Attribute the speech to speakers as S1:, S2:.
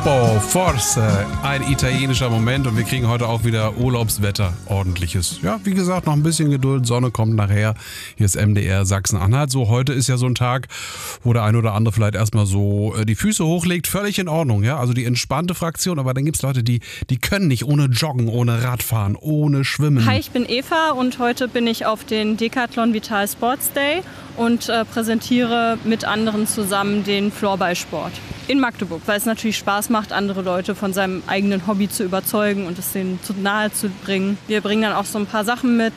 S1: Gruppo Forza, ein italienischer Moment und wir kriegen heute auch wieder Urlaubswetter, ordentliches. Ja, wie gesagt, noch ein bisschen Geduld, Sonne kommt nachher. Hier ist MDR Sachsen-Anhalt. So, heute ist ja so ein Tag, wo der ein oder andere vielleicht erstmal so die Füße hochlegt, völlig in Ordnung, ja, also die entspannte Fraktion, aber dann gibt's Leute, die können nicht ohne Joggen, ohne Radfahren, ohne Schwimmen.
S2: Hi, ich bin Eva und heute bin ich auf den Decathlon Vital Sports Day und präsentiere mit anderen zusammen den Floorballsport in Magdeburg, weil es natürlich Spaß macht, andere Leute von seinem eigenen Hobby zu überzeugen und es denen zu nahe zu bringen. Wir bringen dann auch so ein paar Sachen mit,